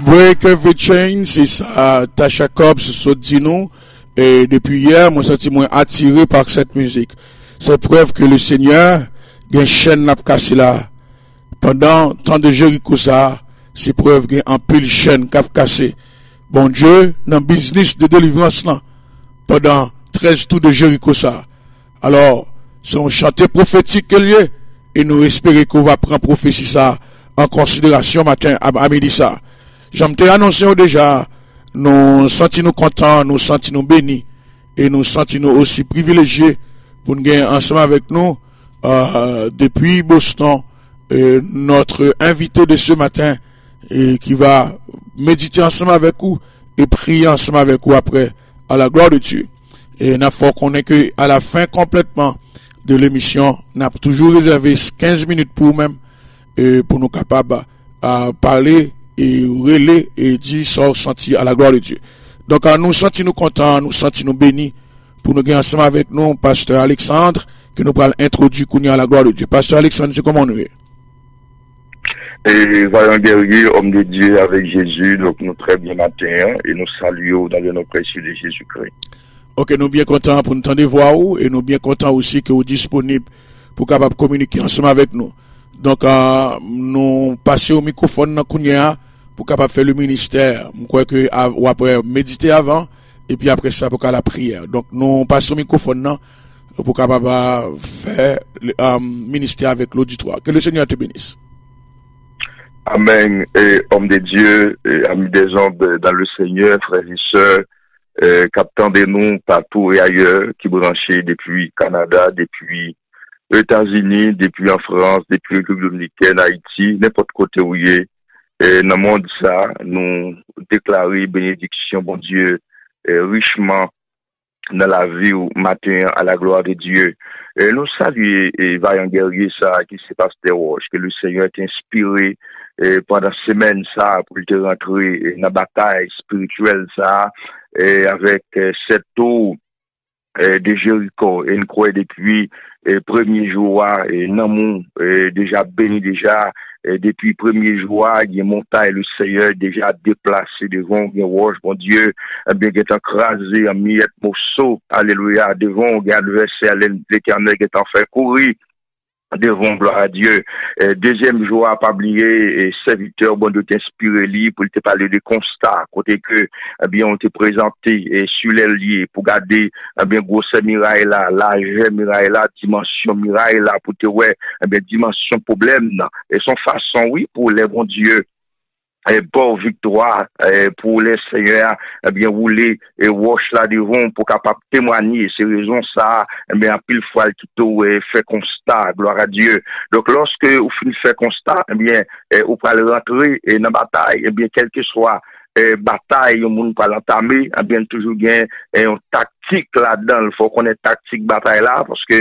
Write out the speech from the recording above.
Break every chain, c'est ça, Tasha Cobbs, ce dit nous. Et depuis hier, moi, senti moins attiré par cette musique. C'est preuve que le Seigneur, il y a une chaîne n'a cassé là. Pendant tant de Jéricho ça, c'est preuve qu'il y a un pile chaîne cap cassé. Bon Dieu, dans le business de délivrance là, pendant 13 tours de Jéricho ça. Alors, c'est un chanté prophétique qu'il y a, et nous espérons qu'on va prendre prophétie ça en considération matin à midi ça. J'aime te annoncer déjà, nous sentons nous contents, nous sentons nous bénis, et nous sentons nous aussi privilégiés pour nous gagner ensemble avec nous, depuis Boston, notre invité de ce matin, qui va méditer ensemble avec vous, et prier ensemble avec vous après, à la gloire de Dieu. Et n'a faut qu'on est que à la fin complètement de l'émission, n'a toujours réservé 15 minutes pour même, pour nous capables à parler, et relayer et dire ça senti à la gloire de Dieu. Donc, nous sentons nous contents, nous sentons nous bénis pour nous gagner ensemble avec nous, Pasteur Alexandre, que nous allons introduire à la gloire de Dieu. Pasteur Alexandre, c'est comment nous est? Et voyons guerrier, homme de Dieu avec Jésus, donc nous très bien matin et nous saluons dans le nom précieux de Jésus-Christ. Ok, nous bien contents pour nous entendre voir où et nous bien contents aussi que vous êtes disponible pour capable communiquer ensemble avec nous. Donc, nous passons au microphone dans Kounia pour capable faire le ministère. Je crois que ou après méditer avant et puis après ça pour la prière. Donc, nous passons au microphone pour capable faire le ministère avec l'auditoire. Que le Seigneur te bénisse. Amen. Et homme de Dieu, et amis des hommes dans le Seigneur, frères et sœurs, captant de nous partout et ailleurs, qui branchent depuis Canada, depuis États-Unis, depuis en France, depuis République dominicaine, Haïti, n'importe côté où il est. Et dans le monde, ça, nous déclarer bénédiction, bon Dieu, richement dans la vie au matin à la gloire de Dieu. Et nous saluons et vaillant guerrier ça qui se passe des roches, que le Seigneur est inspiré pendant semaine ça pour te rentrer dans la bataille spirituelle ça et avec cette eau de Jéricho et nous croyons depuis premier jour et non déjà béni déjà depuis premier jour il y a montagne le Seigneur déjà déplacé devant les roches bon Dieu bien qui est écrasé en miettes morceaux alléluia devant regarde le verset l'Éternel qui est en fait courir devant gloire à Dieu. Deuxième jour à pas oublier et serviteur bon de t'inspirer lui pour te parler de constat côté que bien on te présenté et sur les liés pour garder bien grosse miraille là large miraille là dimension miraille là pour te ouais bien dimension problème là et son façon oui pour les bons dieux et bon victoire pour les seigneurs bien rouler et wash là devant pour capable témoigner ces raisons ça bien pile fois qui tout fait constat gloire à Dieu donc lorsque vous finissez fait constat bien vous pouvez rentrer dans bataille bien quel que soit bataille au monde pas l'entamer bien toujours gain une tactique là-dedans il faut qu'on ait tactique bataille là parce que